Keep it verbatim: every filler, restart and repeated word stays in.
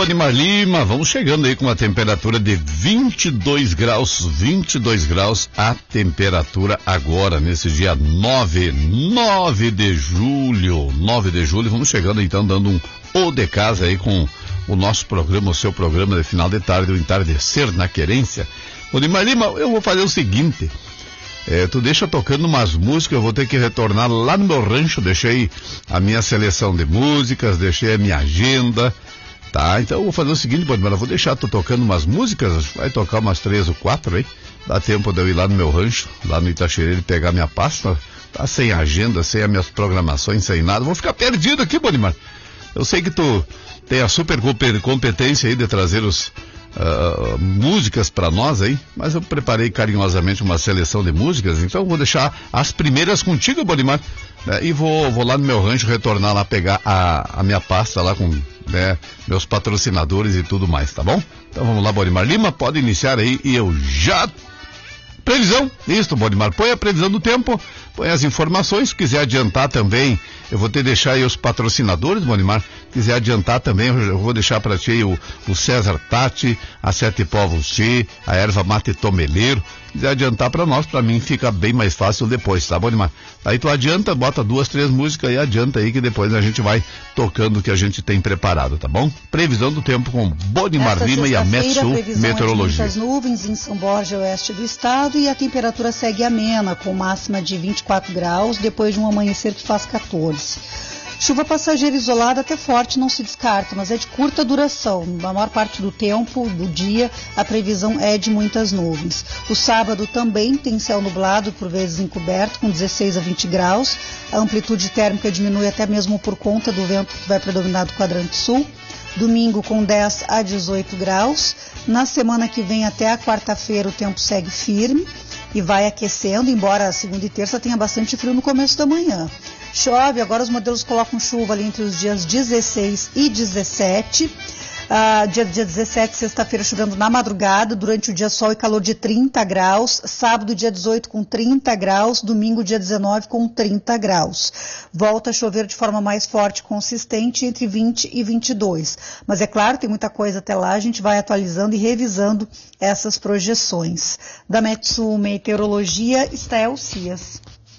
Bonimar Lima, vamos chegando aí com uma temperatura de vinte e dois graus, vinte e dois graus a temperatura agora, nesse dia nove, nove de julho, nove de julho, vamos chegando então dando um O de casa aí com o nosso programa, o seu programa de final de tarde, o Entardecer na Querência. Bonimar Lima, eu vou fazer o seguinte, é, tu deixa tocando umas músicas, eu vou ter que retornar lá no meu rancho, deixei a minha seleção de músicas, deixei a minha agenda. Tá, então eu vou fazer o seguinte, Bonimar, eu vou deixar tu tocando umas músicas, vai tocar umas três ou quatro aí, dá tempo de eu ir lá no meu rancho, lá no Itaxerê, e pegar minha pasta, tá sem agenda, sem as minhas programações, sem nada, vou ficar perdido aqui, Bonimar. Eu sei que tu tem a super competência aí de trazer os uh, músicas para nós aí, mas eu preparei carinhosamente uma seleção de músicas, então eu vou deixar as primeiras contigo, Bonimar, né, e vou, vou lá no meu rancho retornar lá, pegar a, a minha pasta lá com, né, meus patrocinadores e tudo mais, tá bom? Então vamos lá, Bonimar Lima, pode iniciar aí e eu já... Previsão, isso, Bonimar, põe a previsão do tempo, põe as informações, se quiser adiantar também, eu vou te deixar aí os patrocinadores, Bonimar, se quiser adiantar também, eu vou deixar para ti aí o, o César Tati, a Sete Povos Ti, a Erva Mate Tomeleiro, se quiser adiantar para nós, para mim fica bem mais fácil depois, tá, Bonimar? Aí tu adianta, bota duas, três músicas e adianta aí que depois a gente vai tocando o que a gente tem preparado, tá bom? Previsão do tempo com Bonimar Esta Lima e a Metsul Meteorologia. É de muitas nuvens em São Borja, oeste do estado, e a temperatura segue amena, com máxima de vinte e quatro graus, depois de um amanhecer que faz quatorze. Chuva passageira isolada até forte não se descarta, mas é de curta duração. Na maior parte do tempo, do dia, a previsão é de muitas nuvens. O sábado também tem céu nublado, por vezes encoberto, com dezesseis a vinte graus. A amplitude térmica diminui até mesmo por conta do vento que vai predominar do quadrante sul. Domingo com dez a dezoito graus. Na semana que vem até a quarta-feira o tempo segue firme e vai aquecendo, embora a segunda e terça tenha bastante frio no começo da manhã. Chove, agora os modelos colocam chuva ali entre os dias dezesseis e dezessete. Uh, dia, dia dezessete, sexta-feira, chovendo na madrugada, durante o dia sol e calor de trinta graus, sábado dia dezoito com trinta graus, domingo dia dezenove com trinta graus. Volta a chover de forma mais forte e consistente entre vinte e vinte e dois. Mas é claro, tem muita coisa até lá, a gente vai atualizando e revisando essas projeções. Da Metsul Meteorologia, Estael Cias.